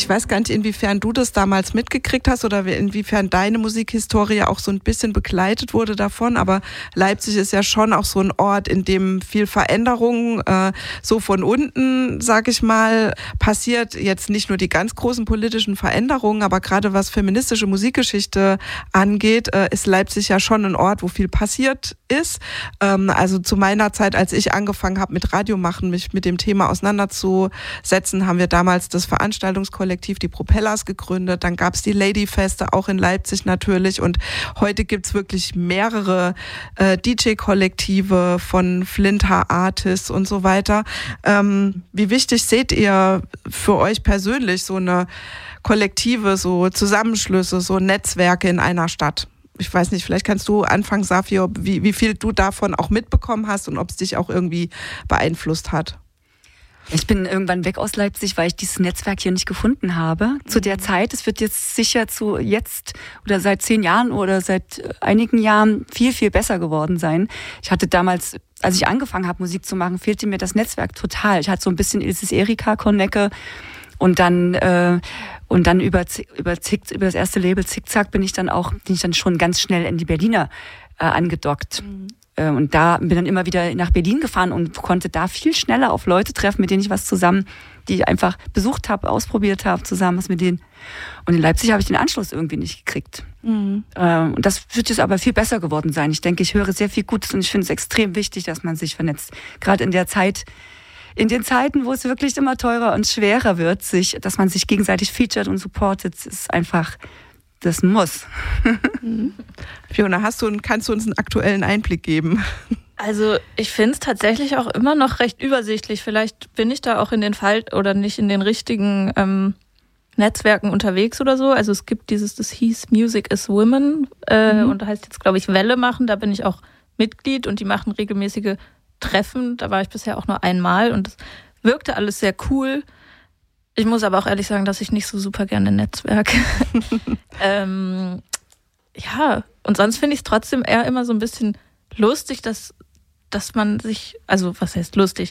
Ich weiß gar nicht, inwiefern du das damals mitgekriegt hast oder inwiefern deine Musikhistorie auch so ein bisschen begleitet wurde davon, aber Leipzig ist ja schon auch so ein Ort, in dem viel Veränderung so von unten, sag ich mal, passiert. Jetzt nicht nur die ganz großen politischen Veränderungen, aber gerade was feministische Musikgeschichte angeht, ist Leipzig ja schon ein Ort, wo viel passiert ist. Also zu meiner Zeit, als ich angefangen habe mit Radiomachen, mich mit dem Thema auseinanderzusetzen, haben wir damals das Veranstaltungskollektiv, die Propellers, gegründet. Dann gab es die Ladyfeste, auch in Leipzig natürlich. Und heute gibt's wirklich mehrere DJ-Kollektive von Flinter Artists und so weiter. Wie wichtig seht ihr für euch persönlich so eine Kollektive, so Zusammenschlüsse, so Netzwerke in einer Stadt? Ich weiß nicht, vielleicht kannst du anfangen, Safi, wie viel du davon auch mitbekommen hast und ob es dich auch irgendwie beeinflusst hat. Ich bin irgendwann weg aus Leipzig, weil ich dieses Netzwerk hier nicht gefunden habe. Zu der Zeit, es wird jetzt sicher oder seit 10 Jahren oder seit einigen Jahren viel, viel besser geworden sein. Ich hatte damals, als ich angefangen habe, Musik zu machen, fehlte mir das Netzwerk total. Ich hatte so ein bisschen dieses Erika-Connecke und dann über das erste Label Zickzack bin ich dann schon ganz schnell in die Berliner angedockt. Und da bin dann immer wieder nach Berlin gefahren und konnte da viel schneller auf Leute treffen, mit denen ich die ich einfach besucht habe, ausprobiert habe, zusammen was mit denen. Und in Leipzig habe ich den Anschluss irgendwie nicht gekriegt. Und das wird jetzt aber viel besser geworden sein. Ich denke, ich höre sehr viel Gutes und ich finde es extrem wichtig, dass man sich vernetzt. Gerade in den Zeiten, wo es wirklich immer teurer und schwerer wird, dass man sich gegenseitig featuret und supportet, ist einfach, das muss. Fiona, kannst du uns einen aktuellen Einblick geben? Also ich finde es tatsächlich auch immer noch recht übersichtlich. Vielleicht bin ich da auch in den Fall oder nicht in den richtigen Netzwerken unterwegs oder so. Also es gibt das hieß Music is Women und heißt jetzt, glaube ich, Welle machen. Da bin ich auch Mitglied und die machen regelmäßige Treffen. Da war ich bisher auch nur einmal und das wirkte alles sehr cool. Ich muss aber auch ehrlich sagen, dass ich nicht so super gerne netzwerke. Ja, und sonst finde ich es trotzdem eher immer so ein bisschen lustig, dass man sich, also was heißt lustig?